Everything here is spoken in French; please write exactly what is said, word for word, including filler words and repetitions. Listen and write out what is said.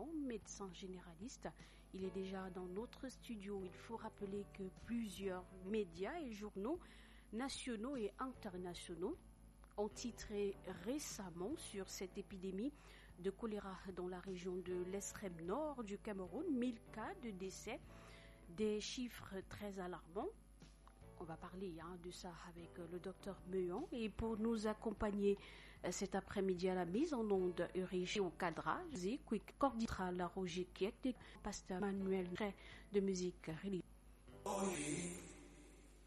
médecin généraliste. Il est déjà dans notre studio. Il faut rappeler que plusieurs médias et journaux nationaux et internationaux ont titré récemment sur cette épidémie de choléra dans la région de l'extrême nord du Cameroun. mille cas de décès, des chiffres très alarmants. On va parler hein, de ça avec le docteur Mehan. Et pour nous accompagner euh, cet après-midi à la mise en onde érigée au cadrage, Quick Corditra La Roger qui est pasteur Manuel de musique religieuse.